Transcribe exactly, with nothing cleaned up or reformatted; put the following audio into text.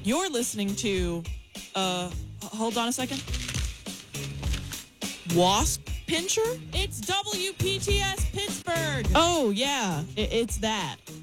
You're listening to, uh, hold on a second. Wasp Pincher? It's W P T S Pittsburgh. Oh, yeah, it, it's that.